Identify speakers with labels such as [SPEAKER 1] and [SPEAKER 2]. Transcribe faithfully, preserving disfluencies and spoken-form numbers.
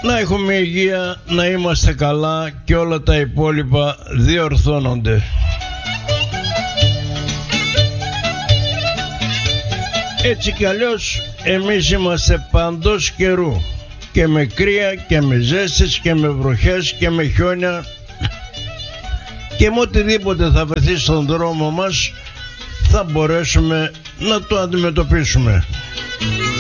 [SPEAKER 1] Να έχουμε υγεία, να είμαστε καλά και όλα τα υπόλοιπα διορθώνονται. Έτσι κι αλλιώς εμείς είμαστε παντός καιρού, και με κρύα και με ζέστες και με βροχές και με χιόνια και με οτιδήποτε θα βρεθεί στον δρόμο μας θα μπορέσουμε να το αντιμετωπίσουμε.